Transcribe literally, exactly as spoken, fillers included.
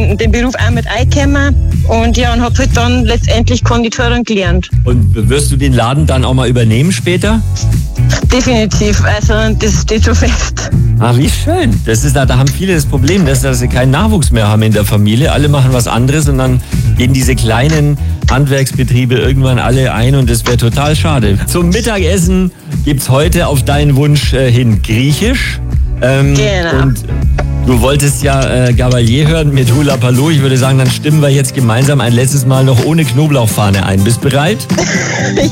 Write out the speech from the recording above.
den, den Beruf auch mit eingekommen und ja, und habe halt dann letztendlich Konditorin gelernt. Und wirst du den Laden dann auch mal übernehmen später? Definitiv, also das steht schon fest. Ah, wie schön. Das ist, da haben viele das Problem, dass, dass sie keinen Nachwuchs mehr haben in der Familie. Alle machen was anderes und dann gehen diese kleinen Handwerksbetriebe irgendwann alle ein und das wäre total schade. Zum Mittagessen gibt's heute auf deinen Wunsch äh, hin Griechisch. Ähm, Genau. Und du wolltest ja äh, Gabalier hören mit Hula Paloo. Ich würde sagen, dann stimmen wir jetzt gemeinsam ein letztes Mal noch ohne Knoblauchfahne ein. Bist bereit?